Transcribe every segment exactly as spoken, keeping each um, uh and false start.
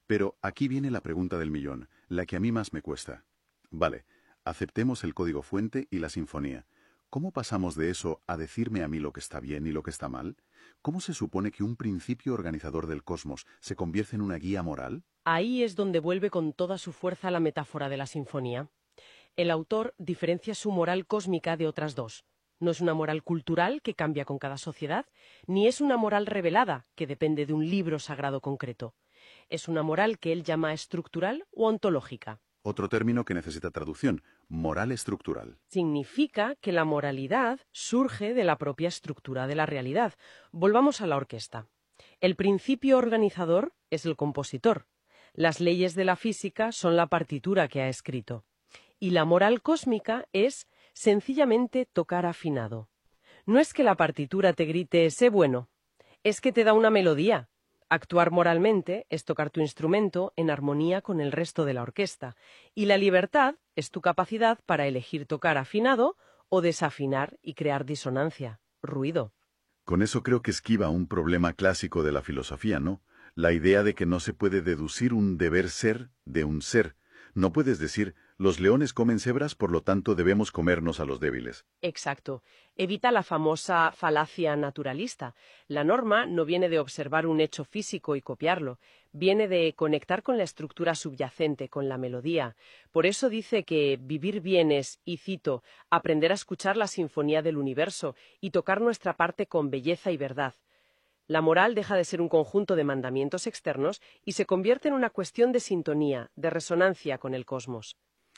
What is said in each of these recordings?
Pero aquí viene la pregunta del millón, la que a mí más me cuesta. Vale, aceptemos el código fuente y la sinfonía. ¿Cómo pasamos de eso a decirme a mí lo que está bien y lo que está mal? ¿Cómo se supone que un principio organizador del cosmos se convierte en una guía moral? Ahí es donde vuelve con toda su fuerza la metáfora de la sinfonía. El autor diferencia su moral cósmica de otras dos. No es una moral cultural que cambia con cada sociedad, ni es una moral revelada que depende de un libro sagrado concreto. Es una moral que él llama estructural o ontológica. Otro término que necesita traducción, moral estructural. Significa que la moralidad surge de la propia estructura de la realidad. Volvamos a la orquesta. El principio organizador es el compositor. Las leyes de la física son la partitura que ha escrito. Y la moral cósmica es sencillamente tocar afinado. No es que la partitura te grite «sé bueno», es que te da una melodía. Actuar moralmente es tocar tu instrumento en armonía con el resto de la orquesta, y la libertad es tu capacidad para elegir tocar afinado o desafinar y crear disonancia, ruido. Con eso creo que esquiva un problema clásico de la filosofía, ¿no? La idea de que no se puede deducir un deber ser de un ser. No puedes decir, los leones comen cebras, por lo tanto debemos comernos a los débiles. Exacto. Evita la famosa falacia naturalista. La norma no viene de observar un hecho físico y copiarlo. Viene de conectar con la estructura subyacente, con la melodía. Por eso dice que vivir bien es, y cito, aprender a escuchar la sinfonía del universo y tocar nuestra parte con belleza y verdad. La moral deja de ser un conjunto de mandamientos externos y se convierte en una cuestión de sintonía, de resonancia con el cosmos.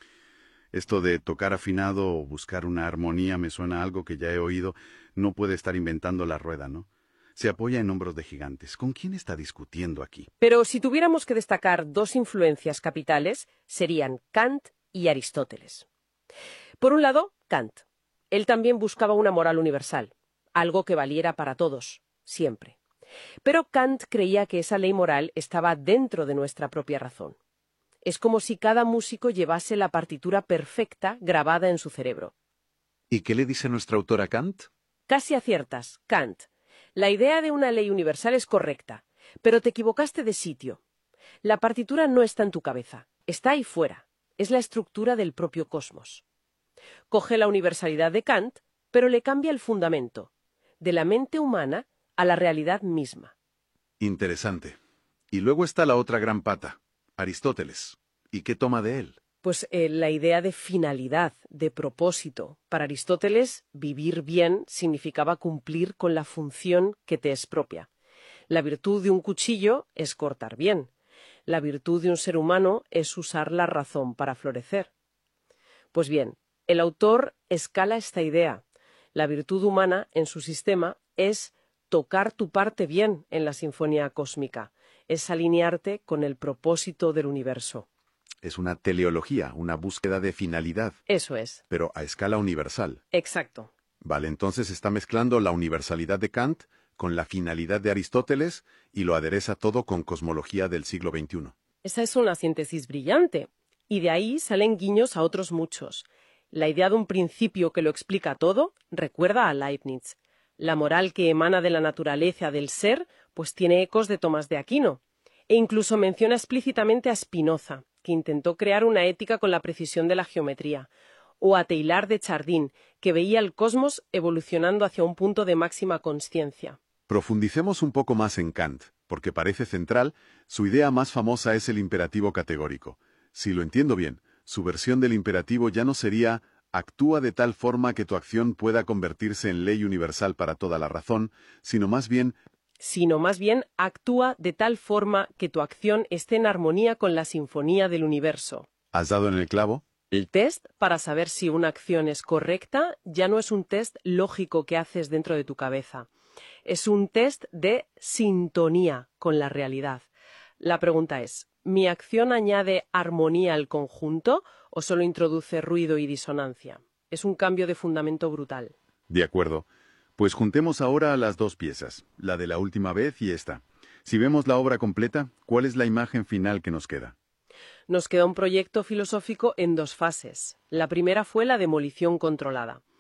Esto de tocar afinado o buscar una armonía me suena a algo que ya he oído. No puede estar inventando la rueda, ¿no? Se apoya en hombros de gigantes. ¿Con quién está discutiendo aquí? Pero si tuviéramos que destacar dos influencias capitales, serían Kant y Aristóteles. Por un lado, Kant. Él también buscaba una moral universal, algo que valiera para todos, siempre. Pero Kant creía que esa ley moral estaba dentro de nuestra propia razón. Es como si cada músico llevase la partitura perfecta grabada en su cerebro. ¿Y qué le dice nuestra autora Kant? Casi aciertas, Kant. La idea de una ley universal es correcta, pero te equivocaste de sitio. La partitura no está en tu cabeza, está ahí fuera. Es la estructura del propio cosmos. Coge la universalidad de Kant, pero le cambia el fundamento, de la mente humana a la realidad misma. Interesante. Y luego está la otra gran pata, Aristóteles. ¿Y qué toma de él? Pues eh, la idea de finalidad, de propósito. Para Aristóteles, vivir bien significaba cumplir con la función que te es propia. La virtud de un cuchillo es cortar bien. La virtud de un ser humano es usar la razón para florecer. Pues bien, el autor escala esta idea. La virtud humana, en su sistema, es tocar tu parte bien en la sinfonía cósmica. Es alinearte con el propósito del universo. Es una teleología, una búsqueda de finalidad. Eso es. Pero a escala universal. Exacto. Vale, entonces está mezclando la universalidad de Kant con la finalidad de Aristóteles y lo adereza todo con cosmología del siglo veintiuno. Esa es una síntesis brillante. Y de ahí salen guiños a otros muchos. La idea de un principio que lo explica todo recuerda a Leibniz. La moral que emana de la naturaleza del ser, pues tiene ecos de Tomás de Aquino. E incluso menciona explícitamente a Spinoza, que intentó crear una ética con la precisión de la geometría, o a Teilhard de Chardin, que veía el cosmos evolucionando hacia un punto de máxima consciencia. Profundicemos un poco más en Kant, porque parece central, su idea más famosa es el imperativo categórico. Si lo entiendo bien, su versión del imperativo ya no sería «actúa de tal forma que tu acción pueda convertirse en ley universal para toda la razón», sino más bien sino más bien actúa de tal forma que tu acción esté en armonía con la sinfonía del universo. ¿Has dado en el clavo? El test para saber si una acción es correcta ya no es un test lógico que haces dentro de tu cabeza. Es un test de sintonía con la realidad. La pregunta es, ¿mi acción añade armonía al conjunto o solo introduce ruido y disonancia? Es un cambio de fundamento brutal. De acuerdo. Pues juntemos ahora las dos piezas, la de la última vez y esta. Si vemos la obra completa, ¿cuál es la imagen final que nos queda? Nos queda un proyecto filosófico en dos fases. La primera fue la demolición controlada.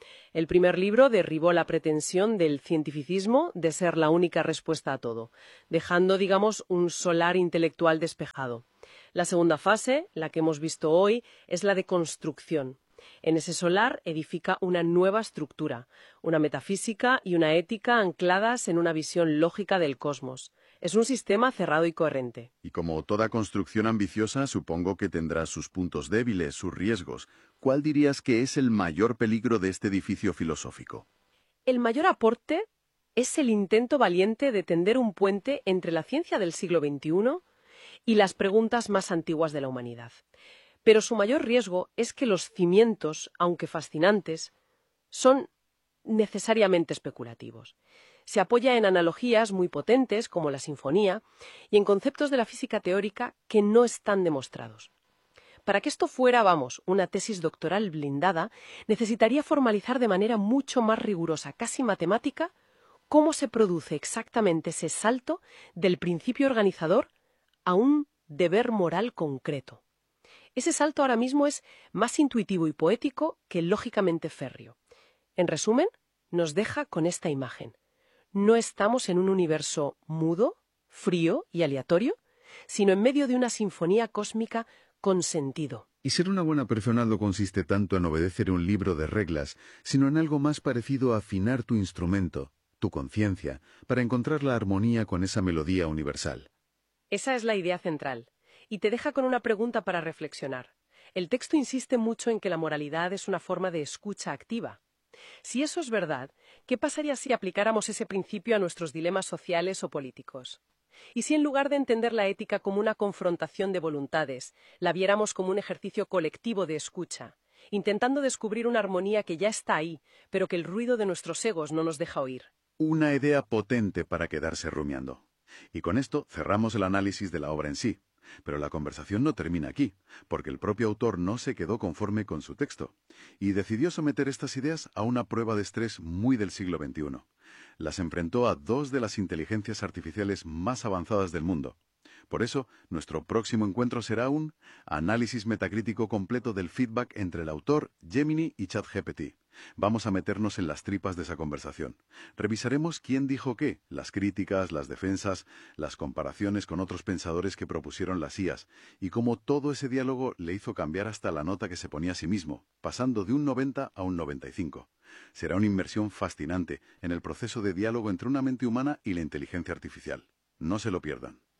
El primer libro derribó la pretensión del cientificismo de ser la única respuesta a todo, dejando, digamos, un solar intelectual despejado. La segunda fase, la que hemos visto hoy, es la de construcción. En ese solar edifica una nueva estructura, una metafísica y una ética ancladas en una visión lógica del cosmos. Es un sistema cerrado y coherente. Y como toda construcción ambiciosa, supongo que tendrá sus puntos débiles, sus riesgos. ¿Cuál dirías que es el mayor peligro de este edificio filosófico? El mayor aporte es el intento valiente de tender un puente entre la ciencia del siglo veintiuno y las preguntas más antiguas de la humanidad. Pero su mayor riesgo es que los cimientos, aunque fascinantes, son necesariamente especulativos. Se apoya en analogías muy potentes, como la sinfonía, y en conceptos de la física teórica que no están demostrados. Para que esto fuera, vamos, una tesis doctoral blindada, necesitaría formalizar de manera mucho más rigurosa, casi matemática, cómo se produce exactamente ese salto del principio organizador a un deber moral concreto. Ese salto ahora mismo es más intuitivo y poético que lógicamente férreo. En resumen, nos deja con esta imagen. No estamos en un universo mudo, frío y aleatorio, sino en medio de una sinfonía cósmica con sentido. Y ser una buena persona no consiste tanto en obedecer un libro de reglas, sino en algo más parecido a afinar tu instrumento, tu conciencia, para encontrar la armonía con esa melodía universal. Esa es la idea central. Y te deja con una pregunta para reflexionar. El texto insiste mucho en que la moralidad es una forma de escucha activa. Si eso es verdad, ¿qué pasaría si aplicáramos ese principio a nuestros dilemas sociales o políticos? Y si en lugar de entender la ética como una confrontación de voluntades, la viéramos como un ejercicio colectivo de escucha, intentando descubrir una armonía que ya está ahí, pero que el ruido de nuestros egos no nos deja oír? Una idea potente para quedarse rumiando. Y con esto cerramos el análisis de la obra en sí. Pero la conversación no termina aquí, porque el propio autor no se quedó conforme con su texto, y decidió someter estas ideas a una prueba de estrés muy del siglo veintiuno. Las enfrentó a dos de las inteligencias artificiales más avanzadas del mundo. Por eso, nuestro próximo encuentro será un análisis metacrítico completo del feedback entre el autor, Gemini y ChatGPT. Vamos a meternos en las tripas de esa conversación. Revisaremos quién dijo qué, las críticas, las defensas, las comparaciones con otros pensadores que propusieron las I As, y cómo todo ese diálogo le hizo cambiar hasta la nota que se ponía a sí mismo, pasando de un noventa a un noventa y cinco. Será una inmersión fascinante en el proceso de diálogo entre una mente humana y la inteligencia artificial. No se lo pierdan.